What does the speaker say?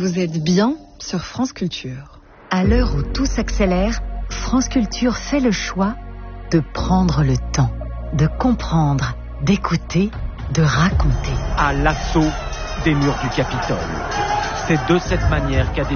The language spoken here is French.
Vous êtes bien sur France Culture. À l'heure où tout s'accélère, France Culture fait le choix de prendre le temps, de comprendre, d'écouter, de raconter. À l'assaut des murs du Capitole. C'est de cette manière qu'a débuté